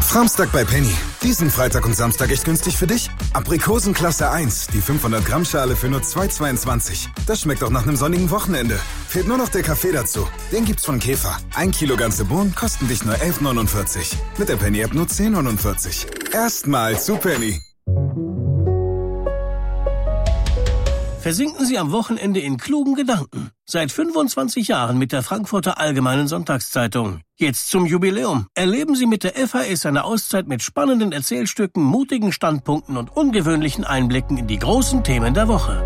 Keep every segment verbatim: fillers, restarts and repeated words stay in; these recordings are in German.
Framstag bei Penny. Diesen Freitag und Samstag echt günstig für dich? Aprikosen Klasse eins, die fünfhundert Gramm Schale für nur zwei Euro zweiundzwanzig. Das schmeckt auch nach einem sonnigen Wochenende. Fehlt nur noch der Kaffee dazu. Den gibt's von Käfer. Ein Kilo ganze Bohnen kosten dich nur elf Euro neunundvierzig. Mit der Penny-App nur zehn Euro neunundvierzig. Erstmal zu Penny. Versinken Sie am Wochenende in klugen Gedanken. Seit fünfundzwanzig Jahren mit der Frankfurter Allgemeinen Sonntagszeitung. Jetzt zum Jubiläum. Erleben Sie mit der F A S eine Auszeit mit spannenden Erzählstücken, mutigen Standpunkten und ungewöhnlichen Einblicken in die großen Themen der Woche.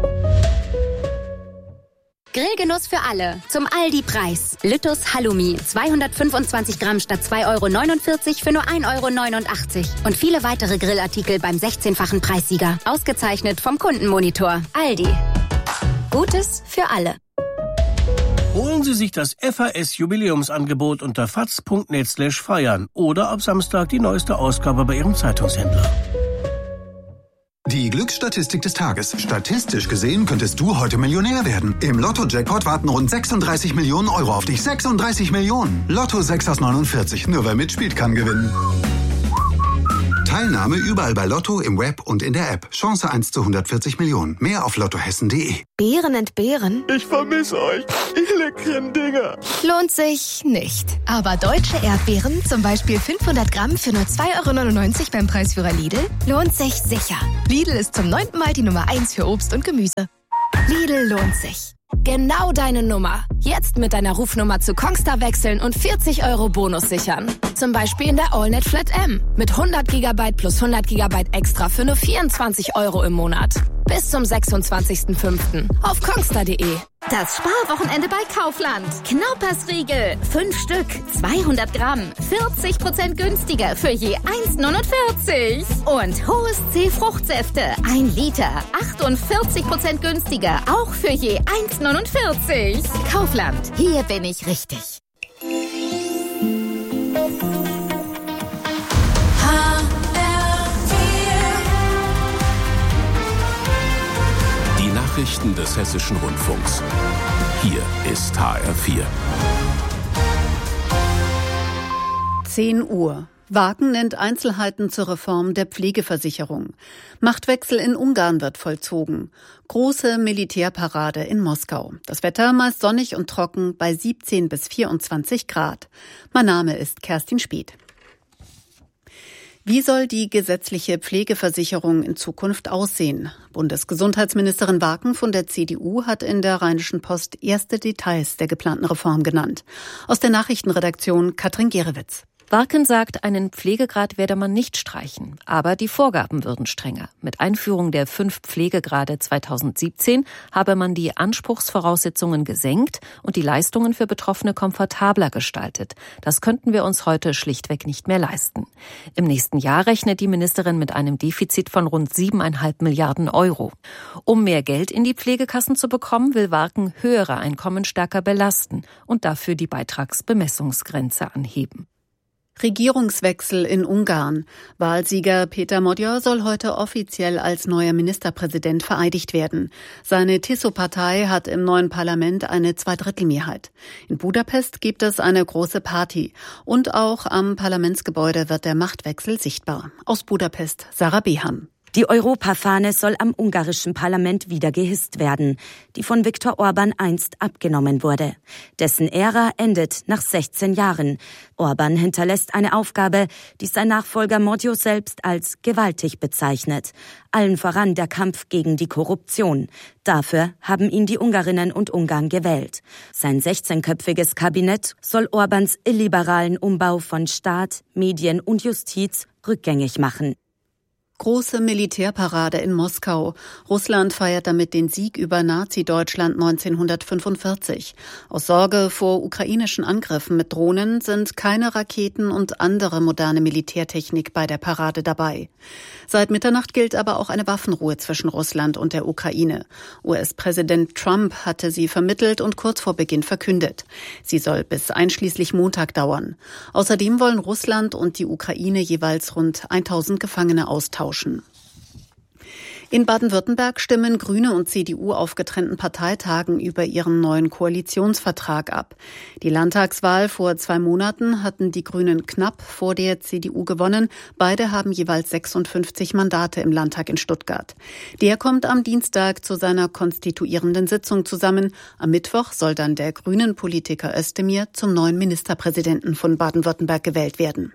Grillgenuss für alle. Zum Aldi-Preis. Lüttus Halloumi. zweihundertfünfundzwanzig Gramm statt zwei Euro neunundvierzig für nur ein Euro neunundachtzig. Und viele weitere Grillartikel beim sechzehnfachen Preissieger. Ausgezeichnet vom Kundenmonitor. Aldi. Gutes für alle. Holen Sie sich das F A S-Jubiläumsangebot unter faz punkt net slash feiern oder ab Samstag die neueste Ausgabe bei Ihrem Zeitungshändler. Die Glücksstatistik des Tages. Statistisch gesehen könntest du heute Millionär werden. Im Lotto-Jackpot warten rund sechsunddreißig Millionen Euro auf dich. sechsunddreißig Millionen. Lotto sechs aus neunundvierzig. Nur wer mitspielt, kann gewinnen. Teilnahme überall bei Lotto, im Web und in der App. Chance eins zu hundertvierzig Millionen. Mehr auf lottohessen punkt de. Beeren entbehren? Ich vermisse euch. Ich leckeren Dinger. Lohnt sich nicht. Aber deutsche Erdbeeren, zum Beispiel fünfhundert Gramm für nur zwei Euro neunundneunzig beim Preisführer Lidl, lohnt sich sicher. Lidl ist zum neunten Mal die Nummer eins für Obst und Gemüse. Lidl lohnt sich. Genau deine Nummer. Jetzt mit deiner Rufnummer zu Kongstar wechseln und vierzig Euro Bonus sichern. Zum Beispiel in der AllNet Flat M. Mit hundert Gigabyte plus hundert Gigabyte extra für nur vierundzwanzig Euro im Monat. Bis zum sechsundzwanzigsten fünften auf kongstar punkt de. Das Sparwochenende bei Kaufland. Knaupersriegel. Fünf Stück. zweihundert Gramm. vierzig Prozent günstiger für je eins Euro neunundvierzig. Und Hohes C Fruchtsäfte. Ein Liter. achtundvierzig Prozent günstiger. Auch für je eins Euro neunundvierzig. Kaufland. Hier bin ich richtig. Nachrichten des Hessischen Rundfunks. Hier ist H R vier. zehn Uhr. Wagen nennt Einzelheiten zur Reform der Pflegeversicherung. Machtwechsel in Ungarn wird vollzogen. Große Militärparade in Moskau. Das Wetter meist sonnig und trocken bei siebzehn bis vierundzwanzig Grad. Mein Name ist Kerstin Speth. Wie soll die gesetzliche Pflegeversicherung in Zukunft aussehen? Bundesgesundheitsministerin Waken von der C D U hat in der Rheinischen Post erste Details der geplanten Reform genannt. Aus der Nachrichtenredaktion Katrin Gerewitz. Waken sagt, einen Pflegegrad werde man nicht streichen, aber die Vorgaben würden strenger. Mit Einführung der fünf Pflegegrade zweitausendsiebzehn habe man die Anspruchsvoraussetzungen gesenkt und die Leistungen für Betroffene komfortabler gestaltet. Das könnten wir uns heute schlichtweg nicht mehr leisten. Im nächsten Jahr rechnet die Ministerin mit einem Defizit von rund siebeneinhalb Milliarden Euro. Um mehr Geld in die Pflegekassen zu bekommen, will Waken höhere Einkommen stärker belasten und dafür die Beitragsbemessungsgrenze anheben. Regierungswechsel in Ungarn. Wahlsieger Peter Magyar soll heute offiziell als neuer Ministerpräsident vereidigt werden. Seine Tiso-Partei hat im neuen Parlament eine Zweidrittelmehrheit. In Budapest gibt es eine große Party. Und auch am Parlamentsgebäude wird der Machtwechsel sichtbar. Aus Budapest, Sarah Behan. Die Europafahne soll am ungarischen Parlament wieder gehisst werden, die von Viktor Orban einst abgenommen wurde. Dessen Ära endet nach sechzehn Jahren. Orban hinterlässt eine Aufgabe, die sein Nachfolger Magyar selbst als gewaltig bezeichnet. Allen voran der Kampf gegen die Korruption. Dafür haben ihn die Ungarinnen und Ungarn gewählt. Sein sechzehnköpfiges Kabinett soll Orbans illiberalen Umbau von Staat, Medien und Justiz rückgängig machen. Große Militärparade in Moskau. Russland feiert damit den Sieg über Nazi-Deutschland neunzehnhundertfünfundvierzig. Aus Sorge vor ukrainischen Angriffen mit Drohnen sind keine Raketen und andere moderne Militärtechnik bei der Parade dabei. Seit Mitternacht gilt aber auch eine Waffenruhe zwischen Russland und der Ukraine. U S-Präsident Trump hatte sie vermittelt und kurz vor Beginn verkündet. Sie soll bis einschließlich Montag dauern. Außerdem wollen Russland und die Ukraine jeweils rund tausend Gefangene austauschen. In Baden-Württemberg stimmen Grüne und C D U auf getrennten Parteitagen über ihren neuen Koalitionsvertrag ab. Die Landtagswahl vor zwei Monaten hatten die Grünen knapp vor der C D U gewonnen. Beide haben jeweils sechsundfünfzig Mandate im Landtag in Stuttgart. Der kommt am Dienstag zu seiner konstituierenden Sitzung zusammen. Am Mittwoch soll dann der Grünen-Politiker Özdemir zum neuen Ministerpräsidenten von Baden-Württemberg gewählt werden.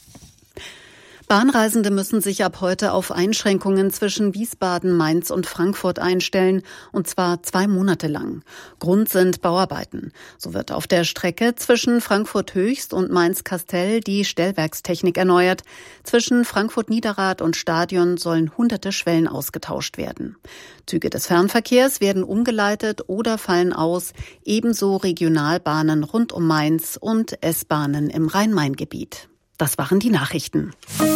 Bahnreisende müssen sich ab heute auf Einschränkungen zwischen Wiesbaden, Mainz und Frankfurt einstellen, und zwar zwei Monate lang. Grund sind Bauarbeiten. So wird auf der Strecke zwischen Frankfurt Höchst und Mainz-Kastel die Stellwerkstechnik erneuert. Zwischen Frankfurt-Niederrad und Stadion sollen hunderte Schwellen ausgetauscht werden. Züge des Fernverkehrs werden umgeleitet oder fallen aus, ebenso Regionalbahnen rund um Mainz und S-Bahnen im Rhein-Main-Gebiet. Das waren die Nachrichten.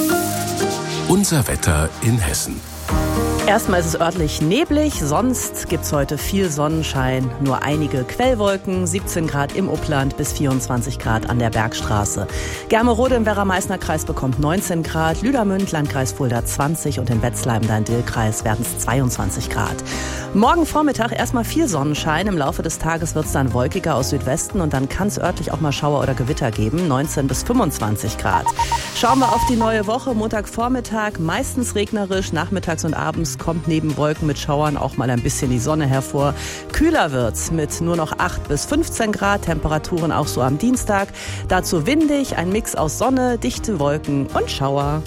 Unser Wetter in Hessen. Erstmal ist es örtlich neblig, sonst gibt's heute viel Sonnenschein, nur einige Quellwolken, siebzehn Grad im Upland bis vierundzwanzig Grad an der Bergstraße. Germerode im Werra-Meißner-Kreis bekommt neunzehn Grad, Lüdermünd, Landkreis Fulda zwanzig und in Wetzlar im Dein-Dill-Kreis werden es zweiundzwanzig Grad. Morgen Vormittag erstmal viel Sonnenschein, im Laufe des Tages wird es dann wolkiger aus Südwesten und dann kann es örtlich auch mal Schauer oder Gewitter geben, neunzehn bis fünfundzwanzig Grad. Schauen wir auf die neue Woche, Montagvormittag meistens regnerisch, nachmittags und abends kommt neben Wolken mit Schauern auch mal ein bisschen die Sonne hervor. Kühler wird's mit nur noch acht bis fünfzehn Grad, Temperaturen auch so am Dienstag. Dazu windig, ein Mix aus Sonne, dichte Wolken und Schauer.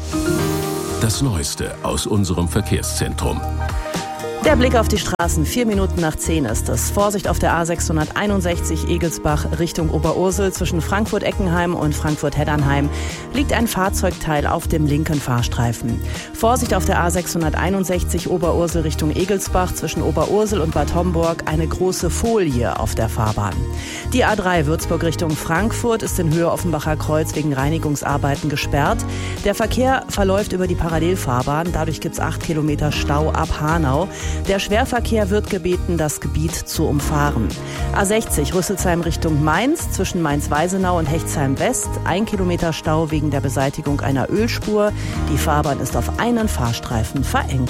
Das Neueste aus unserem Verkehrszentrum. Der Blick auf die Straßen, vier Minuten nach zehn ist es. Vorsicht auf der A sechshunderteinundsechzig Egelsbach Richtung Oberursel. Zwischen Frankfurt-Eckenheim und Frankfurt-Heddernheim liegt ein Fahrzeugteil auf dem linken Fahrstreifen. Vorsicht auf der A sechshunderteinundsechzig Oberursel Richtung Egelsbach. Zwischen Oberursel und Bad Homburg eine große Folie auf der Fahrbahn. Die A drei Würzburg Richtung Frankfurt ist in Höhe Offenbacher Kreuz wegen Reinigungsarbeiten gesperrt. Der Verkehr verläuft über die Parallelfahrbahn. Dadurch gibt es acht Kilometer Stau ab Hanau. Der Schwerverkehr wird gebeten, das Gebiet zu umfahren. A sechzig Rüsselsheim Richtung Mainz, zwischen Mainz-Weisenau und Hechtsheim West. Ein Kilometer Stau wegen der Beseitigung einer Ölspur. Die Fahrbahn ist auf einen Fahrstreifen verengt.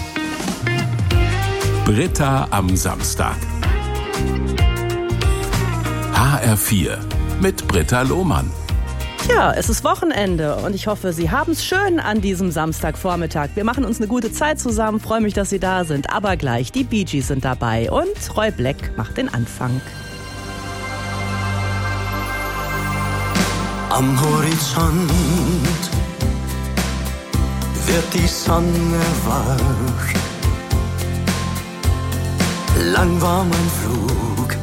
Britta am Samstag. H R vier mit Britta Lohmann. Ja, es ist Wochenende und ich hoffe, Sie haben es schön an diesem Samstagvormittag. Wir machen uns eine gute Zeit zusammen, freue mich, dass Sie da sind. Aber gleich, die Bee Gees sind dabei und Roy Black macht den Anfang. Am Horizont wird die Sonne wach. Lang war mein Flug